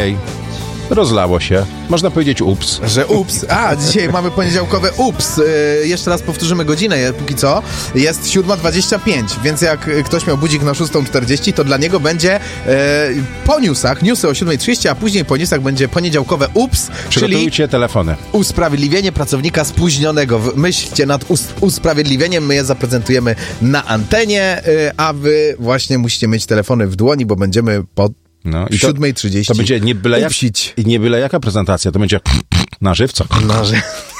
Ojej, rozlało się. Można powiedzieć ups. Że ups. Dzisiaj mamy poniedziałkowe ups. Jeszcze raz powtórzymy godzinę, póki co. Jest 7:25, więc jak ktoś miał budzik na 6:40, to dla niego będzie po newsach, newsy o 7:30, a później po newsach będzie poniedziałkowe ups, Przygotujcie telefony. Usprawiedliwienie pracownika spóźnionego. Myślcie nad usprawiedliwieniem, my je zaprezentujemy na antenie, a wy właśnie musicie mieć telefony w dłoni, bo będziemy po 7:30 to będzie nie byle jaka prezentacja, to będzie na żywca.